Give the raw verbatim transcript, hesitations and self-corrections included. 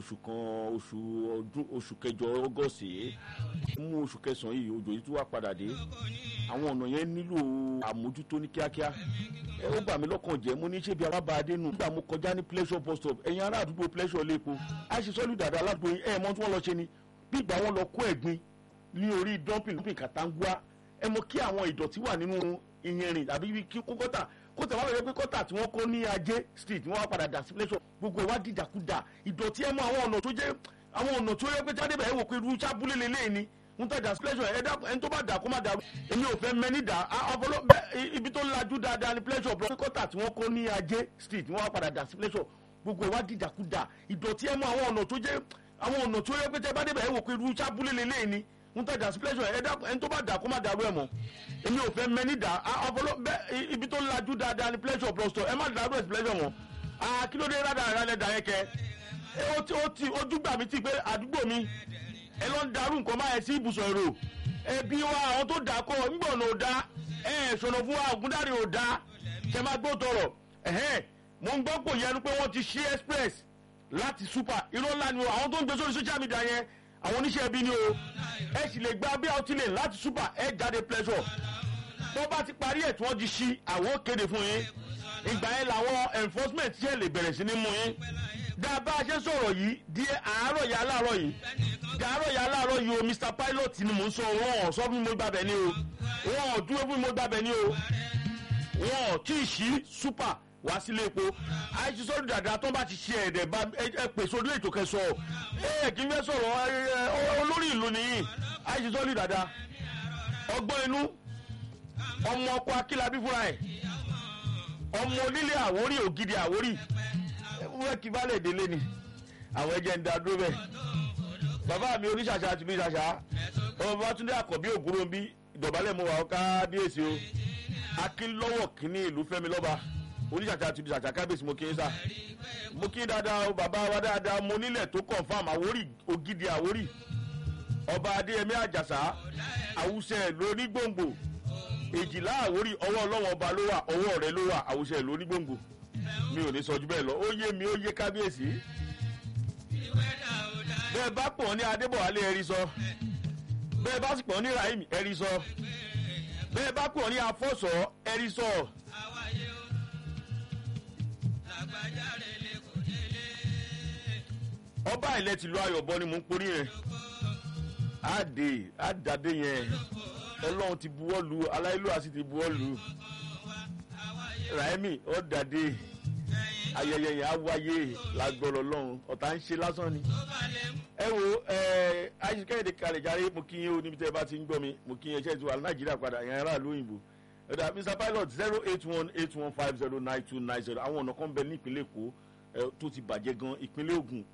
oṣù kan oṣù ọdún oṣù kẹjọ ọgọ́sì mú oṣù kẹsàn-án yìí òjò yìí tún wá padà dé àwọn ọ̀nà yẹn nílò àmójútó ní kíákíá ẹ ó bà mí lọ́kàn jẹ́ mo ní ṣé bí arábàádé nù nígbà mo kọjá ní pleasure bus stop ẹ̀yin ará àdúgbò pleasure lẹ́kọ̀ọ́ a ṣe sọ́lù dàda aládùúgbò yín ẹ̀ mọ́ tí wọ́n lọ ṣe ni bí ìgbà wọn lọ kó ẹ̀gbin ní orí dumping dumping kàtàǹgùà ẹ mọ kí àwọn ìdọ̀tí wà nínú ìyẹnrìn àbí kí kó kọ́tà kọ́tà wà lóye pé kọ́tà tí wọ́n kọ́ ní ajé street wọ́n wá padà dà sí pleasure gbogbo ẹ̀ wá dìdàkudà ìdọ̀tí ẹ mọ àwọn ọ̀nà tó jẹ́ àwọn ọ̀nà tó yẹ pé jáde bẹ̀rẹ̀ wò pé irú sábúlé lélẹ́yìn ni ń tẹ̀dà pleasure ẹ̀ dá ẹni tó bá dà kó má dà èmi ò fẹ́ mẹ́ni dà ọ̀pọ̀lọ́ ibi tó lajú dáadáa ní pleasure block kọ́tà tí wọ́n kọ́ ní ajé street wọ́n wá padà dà sí pleasure gbogbo ẹ̀ wá dìdàkudà ìdọ̀tí ẹ mọ àwọn ọ̀nà tó jẹ́ àwọn ọ̀nà tó yẹ pé jáde bẹ̀rẹ̀ wò pé irú sábúlé lélẹ́yìn ni ń tẹ̀dà pleasure ẹ̀ dá ẹni tó bá dà kó má dà rú ẹ̀ mọ́ èmi ò fẹ́ mẹ́ni dà ọ̀pọ̀lọ́ ibi tó lajú dáadáa ní pleasure block ẹ má dà rú ẹ̀ pleasure mọ́ kí ló dé rádà rádà dà yẹn kẹ́ ó ti ó ti ojú gbà mí ti pé àdúgbò mi ẹ lọ ń darú nǹkan máa ẹ sí ibùsọ̀ èrò ẹbí wa àwọn tó dà kọ ńgbọ̀nà ò dá ẹ ṣọ̀nà fún wa ògúndàrí ò dá ṣe máa gbó tọrọ ẹ̀hẹ́n mo ń gbọ́ pò yẹnu pé wọ́n ti ṣí express láti super irọ́ ńlá ni o àwọn tó ń gbé sórí social media yẹn àwọn oníṣẹ́ ẹbí ni o ẹ sì lè gba bí outlay láti super ẹ jáde pleasure tó bá ti parí ẹ̀ tí wọ́n ti ṣí àwọn kéde fún yín ìgbà yẹn làwọn enforcement ṣe lè bẹ̀rẹ̀ sí ní mú yín dáa bá a ṣe sọ̀rọ̀ yìí di àárọ̀ yà láàárọ̀ yìí di àárọ̀ yà láàárọ̀ yìí o Mr Pilot ni mò ń sọ wọn ò sọ fún mi mo gbàbẹ̀ ni o wọn ò dúró fún mi mo gbàbẹ̀ ni o wọn ò tí ì ṣí super wá sílé epo àìsí sọ́dún dàda tó bá ti ṣe ẹ̀dẹ̀ bá ẹ pè sórí ètò kẹsọ̀ ẹ kì í fẹ́ sọ̀rọ̀ olórí ìlú nìyí àìsí sọ́dún dàda ọgbọ́n inú ọmọ ọkọ akílábí fúnra ẹ̀ ọmọ onílé àwórí ògidì àwórí wọ́n kí bá lè délé ni àwọn ẹjẹ́ ń da dúró bẹ́ẹ̀ bàbá mi oníṣàṣà àti bí ṣàṣà ọmọ Babátúndé Àkànbí Ògúnròmbí ìdọ̀bálẹ̀ mo wà ó kábíyèsí o akínlọ́wọ̀ kínní ìlú Fẹ́mi lọ́ba oníṣàṣà àti bí ṣàṣà kábíyèsí mo kí ń sà mo kí dáadáa o bàbá wa dáadáa mo nílẹ̀ tó confam àwórí ògidì àwórí ọba Adéyẹmí Àjàsá àwùsẹ̀ lóní gbòǹgbò èjìlá àwórí ọwọ́ ọlọ́wọ́ ọba ló wà ọwọ́ rẹ ló wà àwùsẹ̀ lóní gbòǹgbò mi ò ní sọ jù bẹ́ẹ̀ lọ ó yé mi ó yé kábíyèsí bẹ́ẹ̀ bá pọ̀ ní Adébọ̀wálé ẹ̀rí sọ bẹ́ẹ̀ bá sì pọ̀ ní Rahim ẹ̀rí sọ bẹ́ẹ̀ bá pọ̀ ní Afọ́sọ̀ ẹ̀rí sọ. ọba ilẹ̀ tìlú Ayọ̀bọ ni mò ń porí yẹn àdè àdàdé yẹn Ọlọ́run ti buwọ́ lu aláìlúwa sì ti buwọ́ lu Rahimi ọ̀dàdé ayẹyẹ yẹn á wáyé lágbọ́rọ̀ lọ́hùn ọ̀tá ń ṣe lásán ni. ẹ wo ẹ ayíkẹ́yẹ̀dẹ̀ kalẹ̀ járe mo kí yín o níbi tẹ́ ẹ bá ti ń gbọ́ mi mo kí yín ẹṣẹ́ ti wà Nàìjíríà padà yẹn aráàlú òyìnbó. ọ̀dà Mr Pilot zero eight one eight one five zero nine two nine zero àwọn ọ̀nà kan bẹ ní ìpínlẹ̀ Èkó tó ti bàjẹ́ gan ìpínlẹ̀ Ògùn